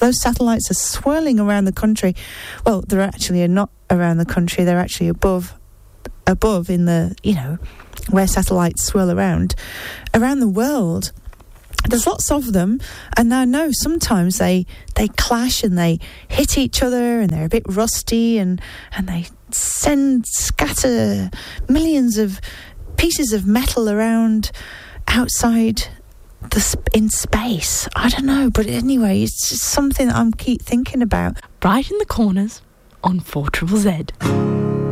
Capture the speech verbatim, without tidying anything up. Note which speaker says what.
Speaker 1: those satellites are swirling around the country. Well, they're actually not around the country. They're actually above, above in the, you know, where satellites swirl around, around the world. There's lots of them, and I know sometimes they they clash and they hit each other, and they're a bit rusty, and and they send scatter millions of pieces of metal around outside the sp- in space. I don't know, but anyway, it's just something that I'm keep thinking about.
Speaker 2: Right in the corners on four triple Z.